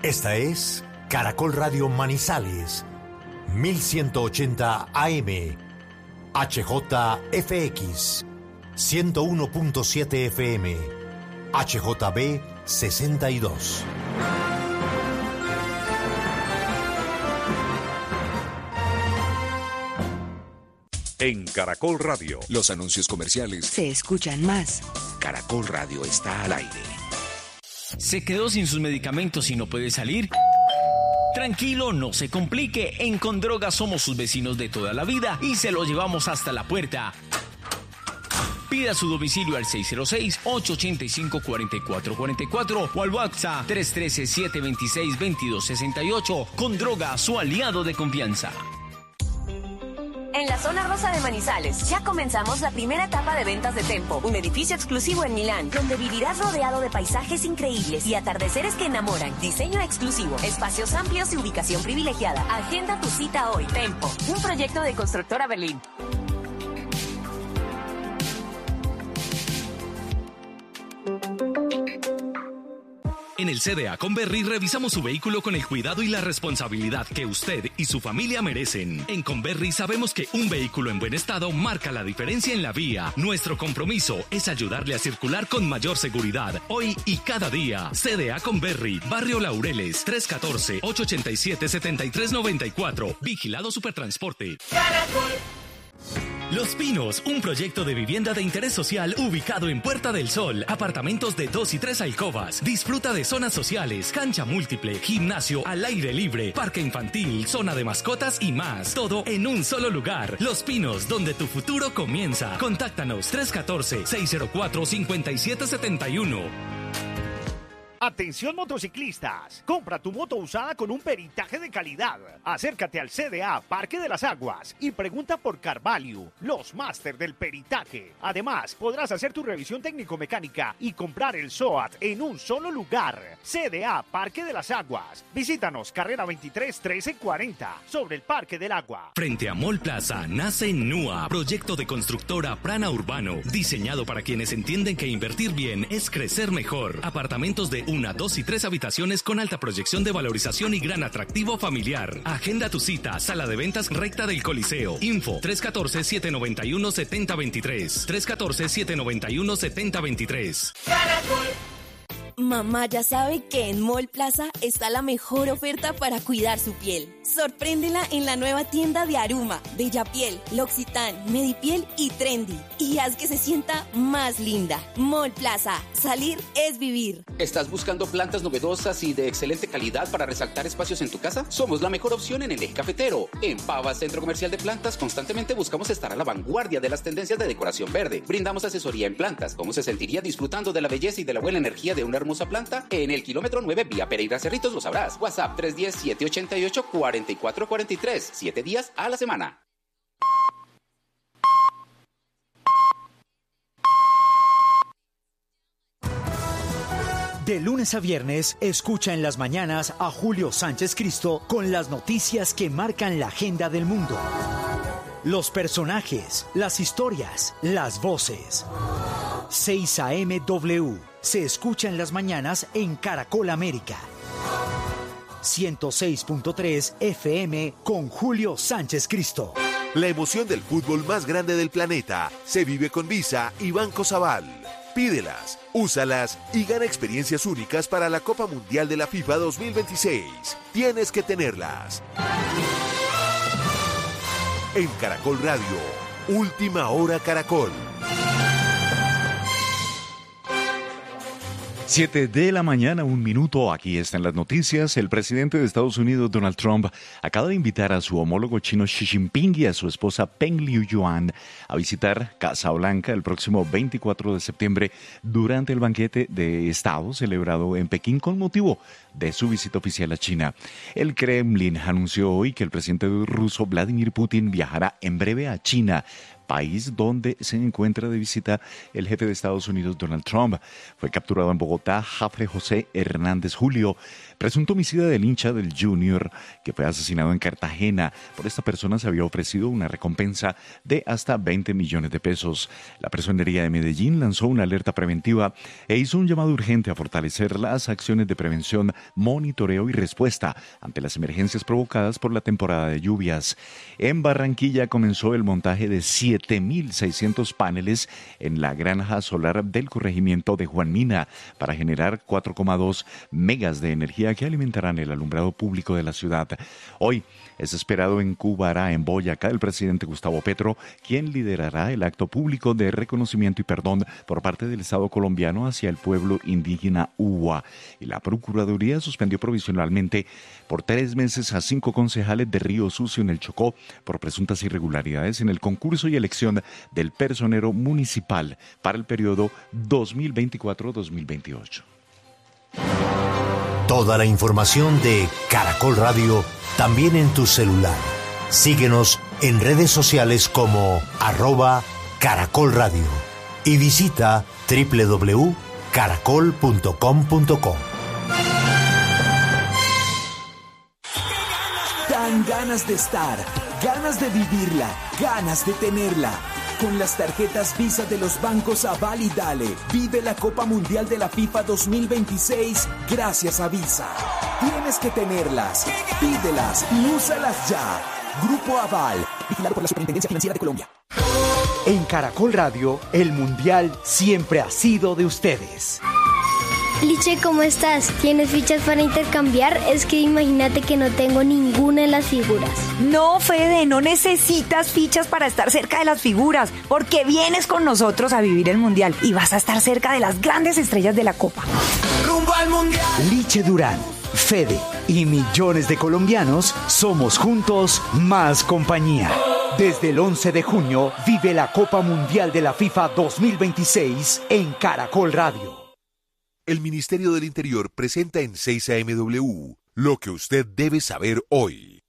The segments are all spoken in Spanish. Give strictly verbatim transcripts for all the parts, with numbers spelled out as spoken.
Esta es Caracol Radio Manizales, mil ciento ochenta A M, H J F X, ciento uno punto siete F M, H J B sesenta y dos. En Caracol Radio, los anuncios comerciales se escuchan más. Caracol Radio está al aire. ¿Se quedó sin sus medicamentos y no puede salir? Tranquilo, no se complique. En Condroga somos sus vecinos de toda la vida y se lo llevamos hasta la puerta. Pida su domicilio al seis cero seis, ocho ocho cinco, cuatro cuatro cuatro cuatro o al WhatsApp tres uno tres, siete dos seis, dos dos seis ocho. Condroga, su aliado de confianza. En la zona rosa de Manizales, ya comenzamos la primera etapa de ventas de Tempo, un edificio exclusivo en Milán, donde vivirás rodeado de paisajes increíbles y atardeceres que enamoran, diseño exclusivo, espacios amplios y ubicación privilegiada. Agenda tu cita hoy. Tempo, un proyecto de Constructora Berlín. En el C D A Conberry revisamos su vehículo con el cuidado y la responsabilidad que usted y su familia merecen. En Conberry sabemos que un vehículo en buen estado marca la diferencia en la vía. Nuestro compromiso es ayudarle a circular con mayor seguridad, hoy y cada día. C D A Conberry, Barrio Laureles, tres uno cuatro, ocho ocho siete, siete tres nueve cuatro. Vigilado Supertransporte. Caracol. Los Pinos, un proyecto de vivienda de interés social ubicado en Puerta del Sol. Apartamentos de dos y tres alcobas. Disfruta de zonas sociales, cancha múltiple, gimnasio al aire libre, parque infantil, zona de mascotas y más. Todo en un solo lugar. Los Pinos, donde tu futuro comienza. Contáctanos tres uno cuatro, seis cero cuatro, cinco siete siete uno. Atención motociclistas, compra tu moto usada con un peritaje de calidad. Acércate al C D A Parque de las Aguas y pregunta por Carvalho, los máster del peritaje. Además, podrás hacer tu revisión técnico-mecánica y comprar el SOAT en un solo lugar. C D A Parque de las Aguas. Visítanos, carrera veintitrés, trece, cuarenta, sobre el Parque del Agua. Frente a Mall Plaza nace NUA, proyecto de constructora Prana Urbano, diseñado para quienes entienden que invertir bien es crecer mejor. Apartamentos de una, dos y tres habitaciones con alta proyección de valorización y gran atractivo familiar. Agenda tu cita, sala de ventas recta del Coliseo. Info tres uno cuatro, siete nueve uno, siete cero dos tres. tres uno cuatro, siete nueve uno, siete cero dos tres. Caracol. Mamá ya sabe que en Mall Plaza está la mejor oferta para cuidar su piel. Sorpréndela en la nueva tienda de Aruma, Bella Piel, L'Occitane, Medipiel y Trendy. Y haz que se sienta más linda. Mall Plaza. Salir es vivir. ¿Estás buscando plantas novedosas y de excelente calidad para resaltar espacios en tu casa? Somos la mejor opción en el eje cafetero. En Pavas Centro Comercial de Plantas constantemente buscamos estar a la vanguardia de las tendencias de decoración verde. Brindamos asesoría en plantas. ¿Cómo se sentiría disfrutando de la belleza y de la buena energía de una hermosa planta? En el kilómetro nueve vía Pereira Cerritos lo sabrás. WhatsApp tres uno cero, siete ocho ocho, cuatro cuatro cuatro tres. siete días a la semana. De lunes a viernes, escucha en las mañanas a Julio Sánchez Cristo con las noticias que marcan la agenda del mundo. Los personajes, las historias, las voces. seis A M W se escucha en las mañanas en Caracol América. ciento seis punto tres F M con Julio Sánchez Cristo. La emoción del fútbol más grande del planeta se vive con Visa y Banco Sabal. Pídelas, úsalas y gana experiencias únicas para la Copa Mundial de la FIFA dos mil veintiséis. Tienes que tenerlas. En Caracol Radio, Última Hora Caracol. Siete de la mañana, un minuto, aquí están las noticias. El presidente de Estados Unidos, Donald Trump, acaba de invitar a su homólogo chino Xi Jinping y a su esposa Peng Liyuan a visitar Casa Blanca el próximo veinticuatro de septiembre durante el banquete de Estado celebrado en Pekín con motivo de su visita oficial a China. El Kremlin anunció hoy que el presidente ruso Vladimir Putin viajará en breve a China país donde se encuentra de visita el jefe de Estados Unidos, Donald Trump. Fue capturado en Bogotá Jafre José Hernández Julio, presunto homicida del hincha del Junior, que fue asesinado en Cartagena. Por esta persona se había ofrecido una recompensa de hasta veinte millones de pesos. La Personería de Medellín lanzó una alerta preventiva e hizo un llamado urgente a fortalecer las acciones de prevención, monitoreo y respuesta ante las emergencias provocadas por la temporada de lluvias. En Barranquilla comenzó el montaje de siete mil seiscientos paneles en la granja solar del corregimiento de Juan Mina para generar cuatro coma dos megas de energía que alimentarán el alumbrado público de la ciudad. Hoy es esperado en Cubará, en Boyacá, el presidente Gustavo Petro, quien liderará el acto público de reconocimiento y perdón por parte del Estado colombiano hacia el pueblo indígena Uwa. Y la Procuraduría suspendió provisionalmente por tres meses a cinco concejales de Río Sucio en el Chocó por presuntas irregularidades en el concurso y elección del personero municipal para el periodo dos mil veinticuatro a dos mil veintiocho. Toda la información de Caracol Radio también en tu celular. Síguenos en redes sociales como arroba Caracol Radio y visita doble u doble u doble u punto caracol punto com punto co. Dan ganas de estar, ganas de vivirla, ganas de tenerla. Con las tarjetas Visa de los bancos Aval y Dale, vive la Copa Mundial de la FIFA dos mil veintiséis gracias a Visa. Tienes que tenerlas, pídelas y úsalas ya. Grupo Aval, vigilado por la Superintendencia Financiera de Colombia. En Caracol Radio, el Mundial siempre ha sido de ustedes. Liche, ¿cómo estás? ¿Tienes fichas para intercambiar? Es que imagínate que no tengo ninguna de las figuras. No, Fede, no necesitas fichas para estar cerca de las figuras, porque vienes con nosotros a vivir el Mundial y vas a estar cerca de las grandes estrellas de la Copa. ¡Rumbo al Mundial! Liche Durán, Fede y millones de colombianos somos juntos más compañía. Desde el once de junio vive la Copa Mundial de la FIFA dos mil veintiséis en Caracol Radio. El Ministerio del Interior presenta en seis A M W lo que usted debe saber hoy.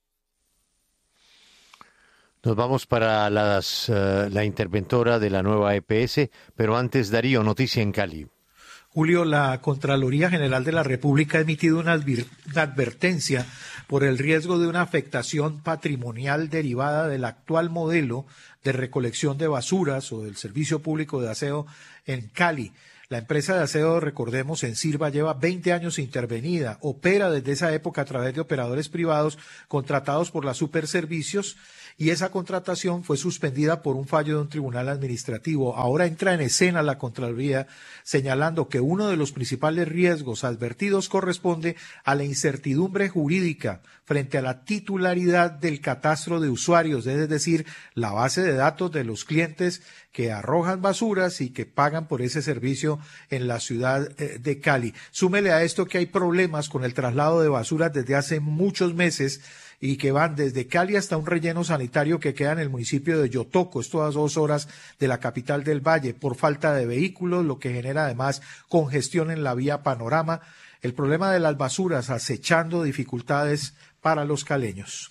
Nos vamos para las, uh, la interventora de la nueva E P S, pero antes, Darío, noticia en Cali. Julio, la Contraloría General de la República ha emitido una, advir- una advertencia por el riesgo de una afectación patrimonial derivada del actual modelo de recolección de basuras o del servicio público de aseo en Cali. La empresa de aseo, recordemos, en Sirva lleva veinte años intervenida, opera desde esa época a través de operadores privados contratados por la Superservicios y esa contratación fue suspendida por un fallo de un tribunal administrativo. Ahora entra en escena la Contraloría señalando que uno de los principales riesgos advertidos corresponde a la incertidumbre jurídica frente a la titularidad del catastro de usuarios, es decir, la base de datos de los clientes que arrojan basuras y que pagan por ese servicio en la ciudad de Cali. Súmele a esto que hay problemas con el traslado de basuras desde hace muchos meses y que van desde Cali hasta un relleno sanitario que queda en el municipio de Yotoco, esto a dos horas de la capital del Valle, por falta de vehículos, lo que genera además congestión en la vía Panorama. El problema de las basuras acechando dificultades para los caleños.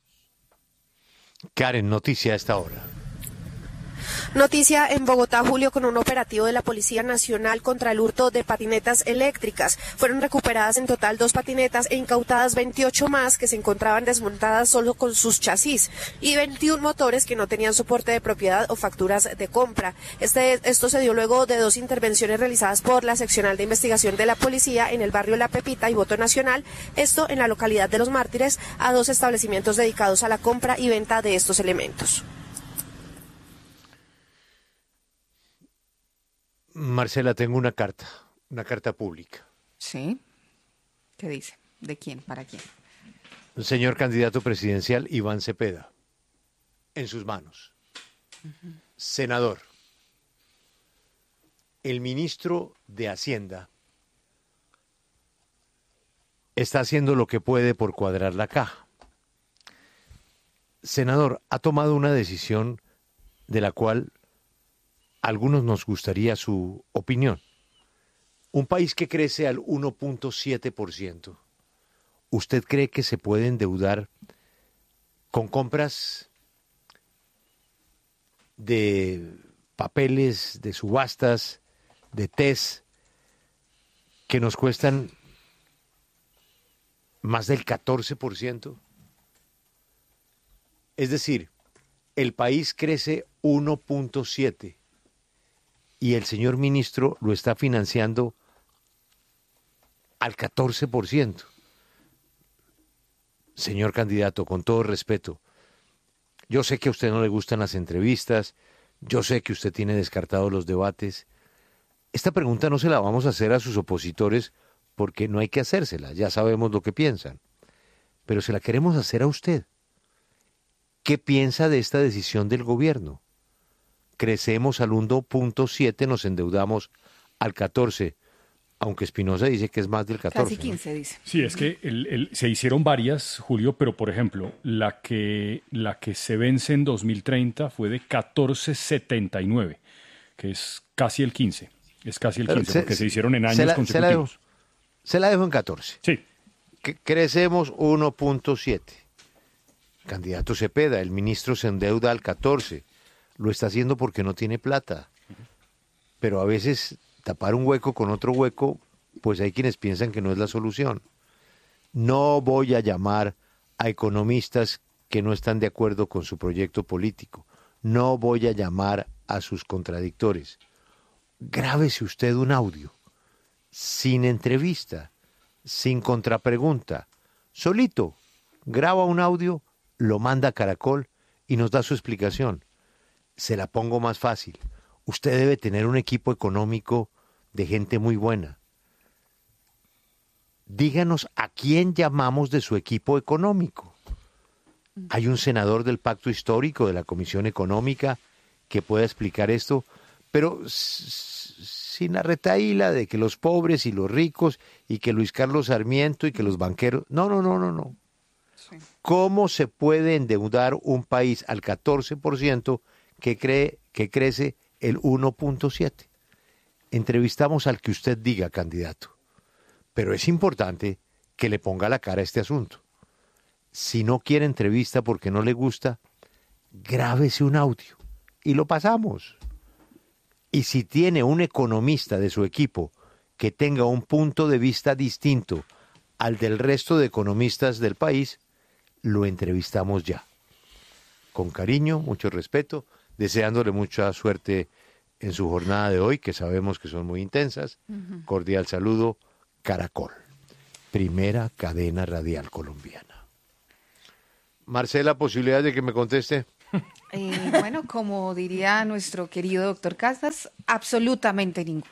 Karen, noticia a esta hora. Noticia en Bogotá, Julio, con un operativo de la Policía Nacional contra el hurto de patinetas eléctricas. Fueron recuperadas en total dos patinetas e incautadas veintiocho más que se encontraban desmontadas solo con sus chasis y veintiún motores que no tenían soporte de propiedad o facturas de compra. Este, esto se dio luego de dos intervenciones realizadas por la Seccional de Investigación de la Policía en el barrio La Pepita y Voto Nacional, esto en la localidad de Los Mártires, a dos establecimientos dedicados a la compra y venta de estos elementos. Marcela, tengo una carta, una carta pública. Sí. ¿Qué dice? ¿De quién? ¿Para quién? Señor candidato presidencial Iván Cepeda, en sus manos. Uh-huh. Senador, el ministro de Hacienda está haciendo lo que puede por cuadrar la caja. Senador, ha tomado una decisión de la cual a algunos nos gustaría su opinión. Un país que crece al uno punto siete por ciento, ¿usted cree que se puede endeudar con compras de papeles, de subastas, de test, que nos cuestan más del catorce por ciento. Es decir, el país crece uno punto siete y el señor ministro lo está financiando al catorce por ciento. Señor candidato, con todo respeto, yo sé que a usted no le gustan las entrevistas, yo sé que usted tiene descartados los debates. Esta pregunta no se la vamos a hacer a sus opositores porque no hay que hacérsela, ya sabemos lo que piensan. Pero se la queremos hacer a usted. ¿Qué piensa de esta decisión del gobierno? Crecemos al uno punto siete, nos endeudamos al catorce, aunque Espinosa dice que es más del catorce. Casi quince, ¿no? Dice. Sí, es que el, el, se hicieron varias, Julio, pero por ejemplo, la que, la que se vence en dos mil treinta fue de catorce setenta y nueve, que es casi el quince. Es casi el quince, se, porque se hicieron en años se la, consecutivos. Se la, dejo, se la dejo en catorce. Sí. C- crecemos uno punto siete. Candidato Cepeda, el ministro se endeuda al catorce. Lo está haciendo porque no tiene plata. Pero a veces tapar un hueco con otro hueco, pues hay quienes piensan que no es la solución. No voy a llamar a economistas que no están de acuerdo con su proyecto político. No voy a llamar a sus contradictores. Grábese usted un audio, sin entrevista, sin contrapregunta, solito. Graba un audio, lo manda a Caracol y nos da su explicación. Se la pongo más fácil. Usted debe tener un equipo económico de gente muy buena. Díganos a quién llamamos de su equipo económico. Hay un senador del Pacto Histórico de la Comisión Económica que pueda explicar esto, pero sin la retahíla de que los pobres y los ricos y que Luis Carlos Sarmiento y que los banqueros. No, no, no, no, no. Sí. ¿Cómo se puede endeudar un país al catorce por ciento que cree que crece el uno punto siete? Entrevistamos al que usted diga, candidato. Pero es importante que le ponga la cara a este asunto. Si no quiere entrevista porque no le gusta, grábese un audio y lo pasamos. Y si tiene un economista de su equipo que tenga un punto de vista distinto al del resto de economistas del país, lo entrevistamos ya. Con cariño, mucho respeto, deseándole mucha suerte en su jornada de hoy, que sabemos que son muy intensas. Uh-huh. Cordial saludo, Caracol, primera cadena radial colombiana. Marcela, ¿posibilidad de que me conteste? Eh, bueno, como diría nuestro querido doctor Casas, absolutamente ninguna.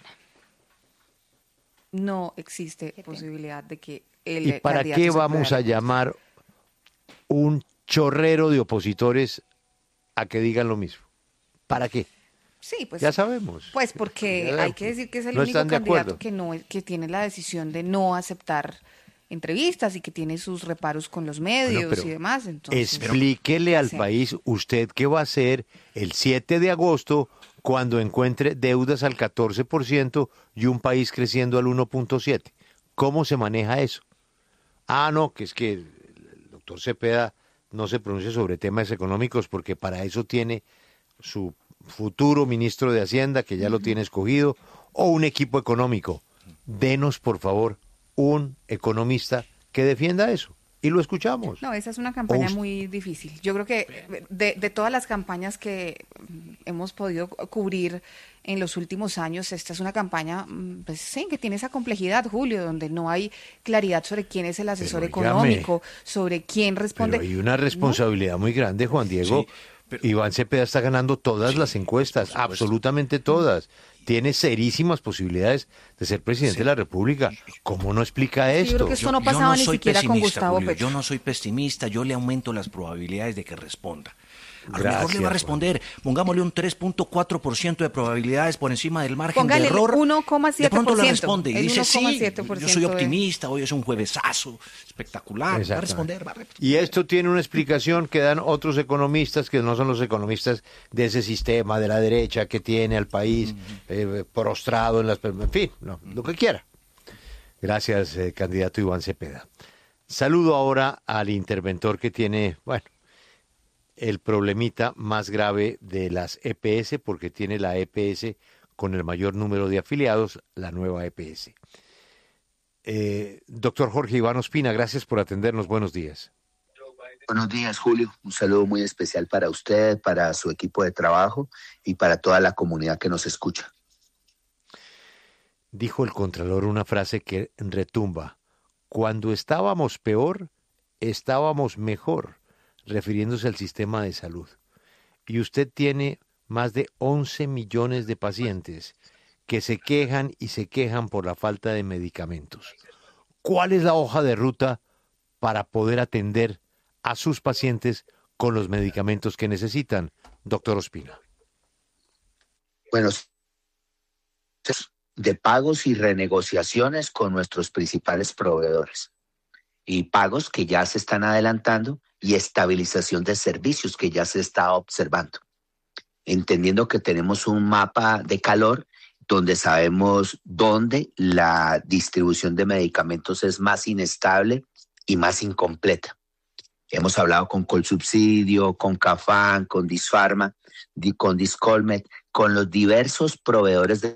No existe qué posibilidad de que el ¿Y para qué vamos a llamar un chorrero de opositores a que digan lo mismo? ¿Para qué? Sí, pues ya sabemos. Pues porque hay que decir que es el no único candidato que no que tiene la decisión de no aceptar entrevistas y que tiene sus reparos con los medios bueno, y demás. Entonces, explíquele pero, al sí. país usted qué va a hacer el siete de agosto cuando encuentre deudas al catorce por ciento y un país creciendo al uno punto siete. ¿Cómo se maneja eso? Ah, no, que es que el doctor Cepeda no se pronuncia sobre temas económicos porque para eso tiene su futuro ministro de Hacienda, que ya uh-huh. lo tiene escogido, o un equipo económico. Denos, por favor, un economista que defienda eso. Y lo escuchamos. No, esa es una campaña muy difícil. Yo creo que de, de todas las campañas que hemos podido cubrir en los últimos años, esta es una campaña, pues sí, que tiene esa complejidad, Julio, donde no hay claridad sobre quién es el asesor pero, económico, dígame, sobre quién responde. Pero hay una responsabilidad ¿no? muy grande, Juan Diego. Sí, pero, Iván Cepeda está ganando todas sí, las encuestas, absolutamente todas. Tiene serísimas posibilidades de ser presidente sí. de la República. ¿Cómo no explica esto? Yo creo que esto no pasaba no ni siquiera con Gustavo Julio, Petro. Yo no soy pesimista, yo le aumento las probabilidades de que responda. A Gracias, lo mejor le va a responder, Juan. Pongámosle un tres punto cuatro por ciento de probabilidades por encima del margen Póngale de error. uno coma siete por ciento. De pronto le responde y dice, sí, yo soy de... optimista, hoy es un juevesazo espectacular, va a responder, va a responder. Y esto tiene una explicación que dan otros economistas que no son los economistas de ese sistema de la derecha que tiene al país uh-huh. eh, prostrado en las... En fin, no, lo que quiera. Gracias, eh, candidato Iván Cepeda. Saludo ahora al interventor que tiene, bueno, el problemita más grave de las E P S, porque tiene la E P S con el mayor número de afiliados, la nueva E P S. Eh, doctor Jorge Iván Ospina, gracias por atendernos. Buenos días. Buenos días, Julio. Un saludo muy especial para usted, para su equipo de trabajo y para toda la comunidad que nos escucha. Dijo el Contralor una frase que retumba: cuando estábamos peor, estábamos mejor, refiriéndose al sistema de salud. Y usted tiene más de once millones de pacientes que se quejan y se quejan por la falta de medicamentos. ¿Cuál es la hoja de ruta para poder atender a sus pacientes con los medicamentos que necesitan, doctor Ospina? Bueno, de pagos y renegociaciones con nuestros principales proveedores. Y pagos que ya se están adelantando y estabilización de servicios que ya se está observando. Entendiendo que tenemos un mapa de calor donde sabemos dónde la distribución de medicamentos es más inestable y más incompleta. Hemos hablado con Colsubsidio, con Cafam, con Disfarma, con Discolmet, con los diversos proveedores de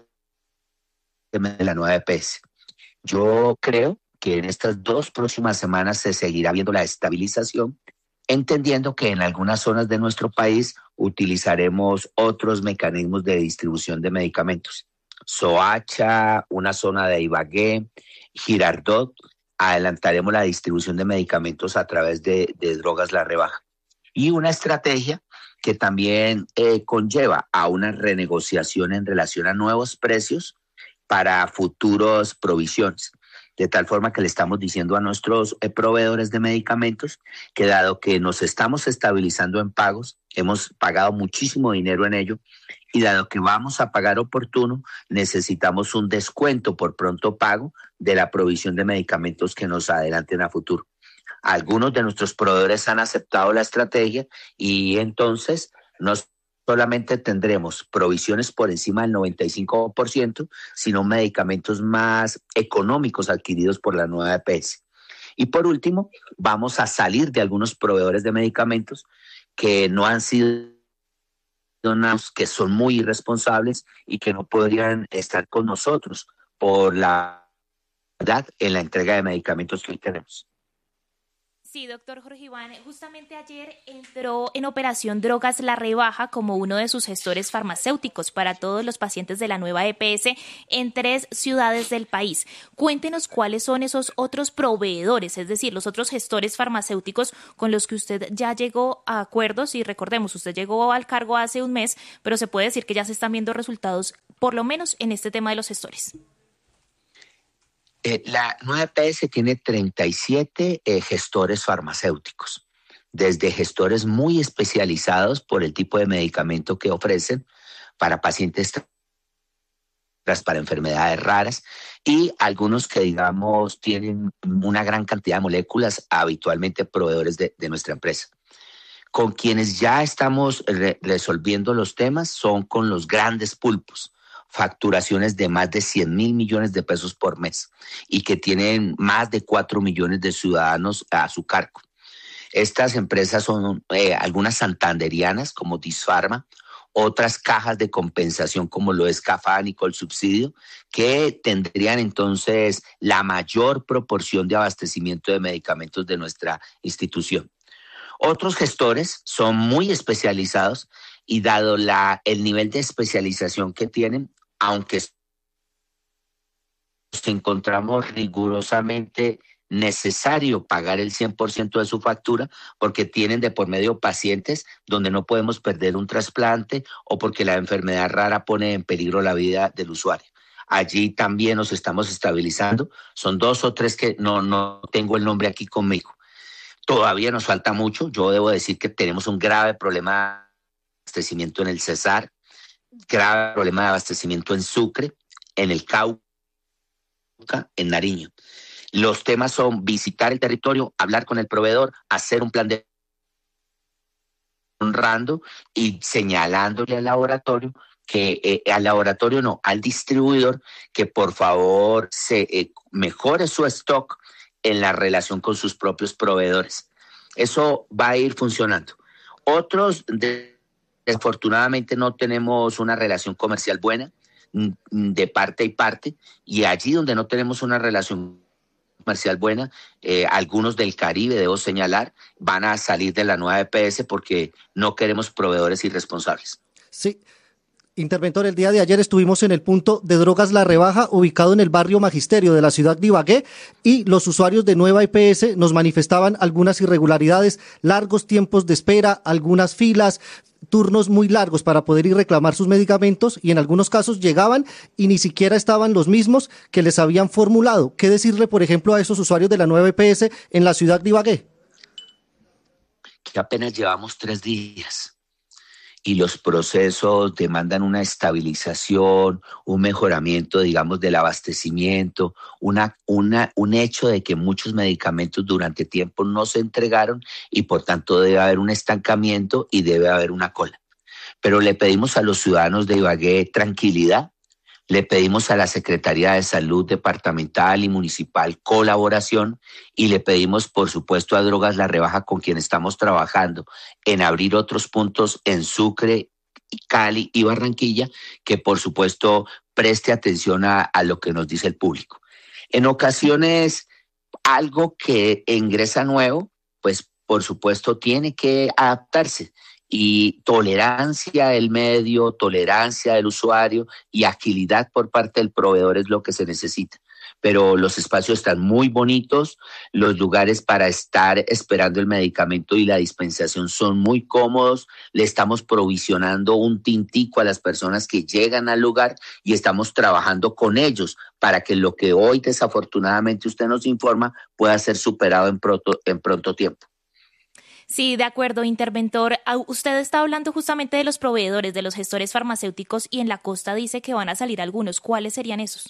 la nueva E P S. Yo creo que en estas dos próximas semanas se seguirá viendo la estabilización, entendiendo que en algunas zonas de nuestro país utilizaremos otros mecanismos de distribución de medicamentos. Soacha, una zona de Ibagué, Girardot, adelantaremos la distribución de medicamentos a través de, de Drogas La Rebaja. Y una estrategia que también eh, conlleva a una renegociación en relación a nuevos precios para futuros provisiones. De tal forma que le estamos diciendo a nuestros eh, proveedores de medicamentos que dado que nos estamos estabilizando en pagos, hemos pagado muchísimo dinero en ello, y dado que vamos a pagar oportuno, necesitamos un descuento por pronto pago de la provisión de medicamentos que nos adelanten a futuro. Algunos de nuestros proveedores han aceptado la estrategia y entonces no solamente tendremos provisiones por encima del noventa y cinco por ciento, sino medicamentos más económicos adquiridos por la nueva E P S. Y por último, vamos a salir de algunos proveedores de medicamentos que no han sido que son muy irresponsables y que no podrían estar con nosotros por la verdad en la entrega de medicamentos que hoy tenemos. Sí, doctor Jorge Iván, justamente ayer entró en operación Drogas La Rebaja como uno de sus gestores farmacéuticos para todos los pacientes de la nueva E P S en tres ciudades del país. Cuéntenos cuáles son esos otros proveedores, es decir, los otros gestores farmacéuticos con los que usted ya llegó a acuerdos, y recordemos, usted llegó al cargo hace un mes, pero se puede decir que ya se están viendo resultados, por lo menos en este tema de los gestores. Eh, la nueva E P S tiene treinta y siete eh, gestores farmacéuticos, desde gestores muy especializados por el tipo de medicamento que ofrecen para pacientes para enfermedades raras y algunos que, digamos, tienen una gran cantidad de moléculas, habitualmente proveedores de, de nuestra empresa. Con quienes ya estamos re- resolviendo los temas son con los grandes pulpos, facturaciones de más de cien mil millones de pesos por mes y que tienen más de cuatro millones de ciudadanos a su cargo. Estas empresas son eh, algunas santanderianas como Disfarma, otras cajas de compensación como lo es Cafam y Colsubsidio, que tendrían entonces la mayor proporción de abastecimiento de medicamentos de nuestra institución. Otros gestores son muy especializados y dado la, el nivel de especialización que tienen, aunque nos encontramos rigurosamente necesario pagar el cien por ciento de su factura porque tienen de por medio pacientes donde no podemos perder un trasplante o porque la enfermedad rara pone en peligro la vida del usuario. Allí también nos estamos estabilizando. Son dos o tres que no, no tengo el nombre aquí conmigo. Todavía nos falta mucho. Yo debo decir que tenemos un grave problema de abastecimiento en el Cesar, grave problema de abastecimiento en Sucre, en el Cauca, en Nariño. Los temas son visitar el territorio, hablar con el proveedor, hacer un plan de honrando y señalándole al laboratorio que eh, al laboratorio no, al distribuidor que por favor se eh, mejore su stock en la relación con sus propios proveedores. Eso va a ir funcionando. Otros, desafortunadamente, no tenemos una relación comercial buena de parte y parte, y allí donde no tenemos una relación comercial buena, eh, algunos del Caribe, debo señalar, van a salir de la nueva E P S porque no queremos proveedores irresponsables. Sí. Interventor, el día de ayer estuvimos en el punto de drogas La Rebaja, ubicado en el barrio Magisterio de la ciudad de Ibagué, y los usuarios de Nueva E P S nos manifestaban algunas irregularidades, largos tiempos de espera, algunas filas, turnos muy largos para poder ir a reclamar sus medicamentos, y en algunos casos llegaban y ni siquiera estaban los mismos que les habían formulado. ¿Qué decirle, por ejemplo, a esos usuarios de la Nueva E P S en la ciudad de Ibagué? Que apenas llevamos tres días. Y los procesos demandan una estabilización, un mejoramiento, digamos, del abastecimiento, una, una, un hecho de que muchos medicamentos durante tiempo no se entregaron y por tanto debe haber un estancamiento y debe haber una cola. Pero le pedimos a los ciudadanos de Ibagué tranquilidad, le pedimos a la Secretaría de Salud departamental y municipal colaboración y le pedimos, por supuesto, a Drogas La Rebaja, con quien estamos trabajando en abrir otros puntos en Sucre, Cali y Barranquilla, que por supuesto preste atención a, a lo que nos dice el público. En ocasiones, algo que ingresa nuevo, pues por supuesto tiene que adaptarse. Y tolerancia del medio, tolerancia del usuario y agilidad por parte del proveedor es lo que se necesita. Pero los espacios están muy bonitos, los lugares para estar esperando el medicamento y la dispensación son muy cómodos, le estamos provisionando un tintico a las personas que llegan al lugar y estamos trabajando con ellos para que lo que hoy desafortunadamente usted nos informa pueda ser superado en pronto, en pronto tiempo. Sí, de acuerdo, interventor. Usted está hablando justamente de los proveedores, de los gestores farmacéuticos, y en la costa dice que van a salir algunos. ¿Cuáles serían esos?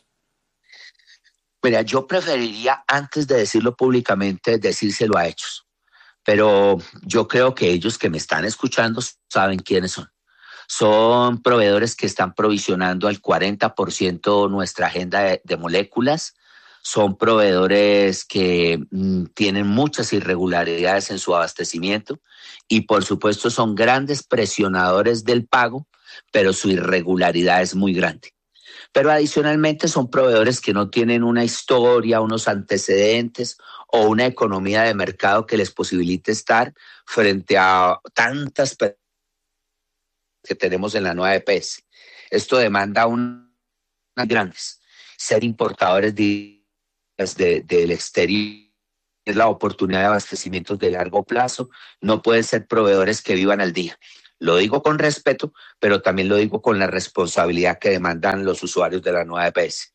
Mira, yo preferiría, antes de decirlo públicamente, decírselo a ellos. Pero yo creo que ellos que me están escuchando saben quiénes son. Son proveedores que están provisionando al cuarenta por ciento nuestra agenda de, de moléculas. Son proveedores que mm, tienen muchas irregularidades en su abastecimiento y por supuesto son grandes presionadores del pago, pero su irregularidad es muy grande. Pero adicionalmente son proveedores que no tienen una historia, unos antecedentes o una economía de mercado que les posibilite estar frente a tantas personas que tenemos en la nueva E P S. Esto demanda unas grandes, ser importadores de De, del exterior, es la oportunidad de abastecimientos de largo plazo, no pueden ser proveedores que vivan al día. Lo digo con respeto, pero también lo digo con la responsabilidad que demandan los usuarios de la nueva E P S.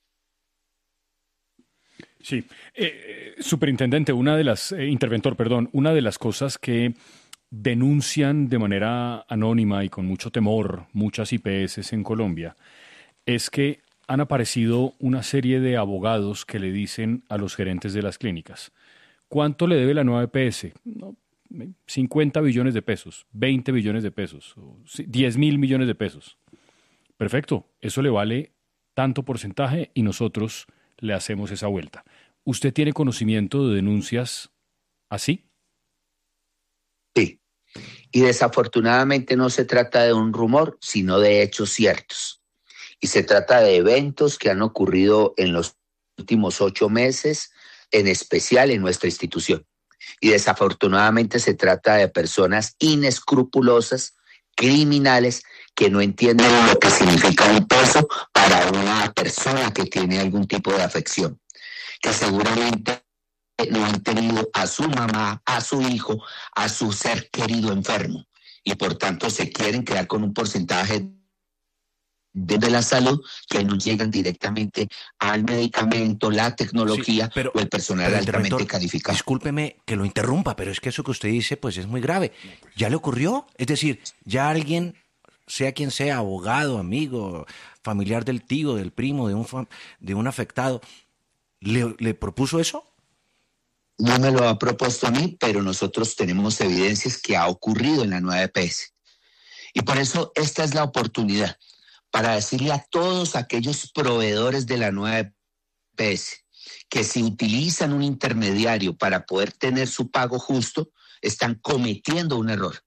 Sí, eh, superintendente, una de las, eh, interventor, perdón, una de las cosas que denuncian de manera anónima y con mucho temor muchas I P S en Colombia es que han aparecido una serie de abogados que le dicen a los gerentes de las clínicas: ¿cuánto le debe la nueva E P S? No, cincuenta billones de pesos, veinte billones de pesos, diez mil millones de pesos. Perfecto, eso le vale tanto porcentaje y nosotros le hacemos esa vuelta. ¿Usted tiene conocimiento de denuncias así? Sí, y desafortunadamente no se trata de un rumor, sino de hechos ciertos. Y se trata de eventos que han ocurrido en los últimos ocho meses, en especial en nuestra institución. Y desafortunadamente se trata de personas inescrupulosas, criminales, que no entienden lo que significa un peso para una persona que tiene algún tipo de afección, que seguramente no han tenido a su mamá, a su hijo, a su ser querido enfermo, y por tanto se quieren quedar con un porcentaje de la salud que no llegan directamente al medicamento, la tecnología, sí, pero, o el personal pero altamente calificado. Discúlpeme que lo interrumpa, pero es que eso que usted dice pues es muy grave. ¿Ya le ocurrió? Es decir, ya alguien, sea quien sea, abogado, amigo, familiar del tío, del primo, de un, de un afectado, ¿le, le propuso eso? No me lo ha propuesto a mí, pero nosotros tenemos evidencias que ha ocurrido en la nueva E P S. Y por eso esta es la oportunidad para decirle a todos aquellos proveedores de la nueva E P S que si utilizan un intermediario para poder tener su pago justo, están cometiendo un error.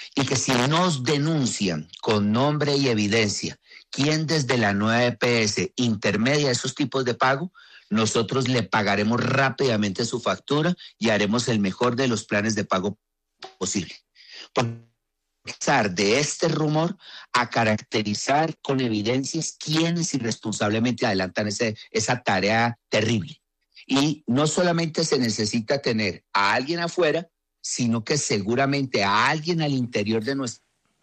y que si nos denuncian con nombre y evidencia quién desde la nueva E P S intermedia esos tipos de pago, nosotros le pagaremos rápidamente su factura y haremos el mejor de los planes de pago posible. Por pasar de este rumor a caracterizar con evidencias quiénes irresponsablemente adelantan ese, esa tarea terrible. Y no solamente se necesita tener a alguien afuera, sino que seguramente a alguien al interior de nuestra,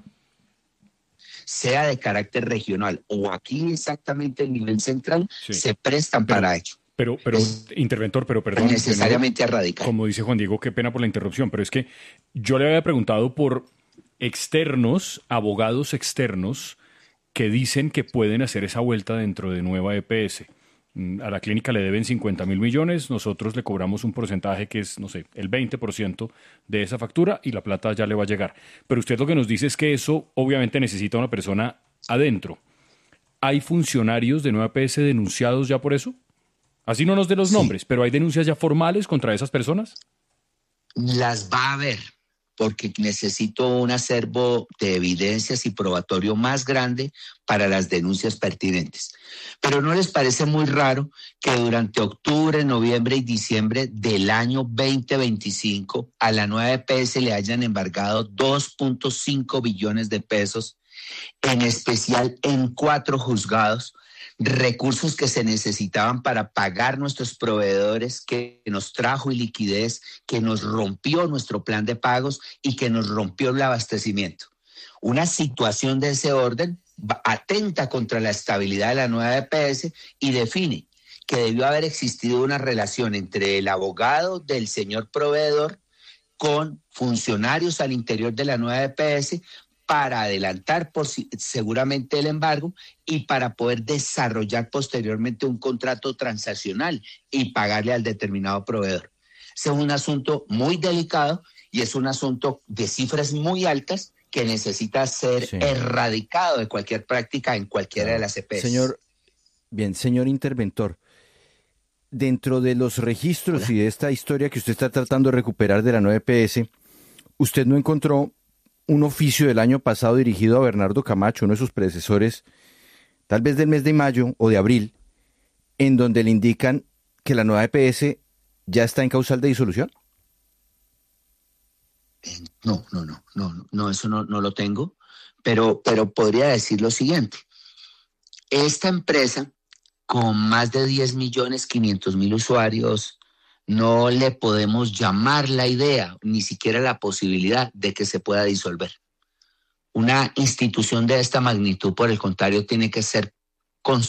sea de carácter regional o aquí exactamente el nivel central, sí, se prestan pero, para ello. Pero, pero es interventor, pero perdón. Necesariamente a radical. Como dice Juan Diego, qué pena por la interrupción, pero es que yo le había preguntado por externos, abogados externos, que dicen que pueden hacer esa vuelta dentro de nueva E P S. A la clínica le deben cincuenta mil millones, nosotros le cobramos un porcentaje que es, no sé, el veinte por ciento de esa factura y la plata ya le va a llegar. Pero usted lo que nos dice es que eso obviamente necesita una persona adentro. ¿Hay funcionarios de nueva E P S denunciados ya por eso? Así no nos dé los sí. nombres, pero ¿hay denuncias ya formales contra esas personas? Las va a haber, porque necesito un acervo de evidencias y probatorio más grande para las denuncias pertinentes. Pero ¿no les parece muy raro que durante octubre, noviembre y diciembre del año veinte veinticinco a la nueva E P S le hayan embargado dos punto cinco billones de pesos, en especial en cuatro juzgados, recursos que se necesitaban para pagar nuestros proveedores, que nos trajo iliquidez, que nos rompió nuestro plan de pagos y que nos rompió el abastecimiento? Una situación de ese orden atenta contra la estabilidad de la nueva E P S y define que debió haber existido una relación entre el abogado del señor proveedor con funcionarios al interior de la nueva E P S para adelantar por, seguramente el embargo y para poder desarrollar posteriormente un contrato transaccional y pagarle al determinado proveedor. Ese es un asunto muy delicado y es un asunto de cifras muy altas que necesita ser sí. erradicado de cualquier práctica en cualquiera de las E P S. Señor, bien, señor interventor, dentro de los registros Hola. y de esta historia que usted está tratando de recuperar de la nueva E P S, ¿usted no encontró un oficio del año pasado dirigido a Bernardo Camacho, uno de sus predecesores, tal vez del mes de mayo o de abril, en donde le indican que la nueva E P S ya está en causal de disolución? Eh, no, no, no, no, no, eso no, no lo tengo, pero, pero podría decir lo siguiente. Esta empresa, con más de diez millones quinientos mil usuarios, no le podemos llamar la idea, ni siquiera la posibilidad de que se pueda disolver. Una institución de esta magnitud, por el contrario, tiene que ser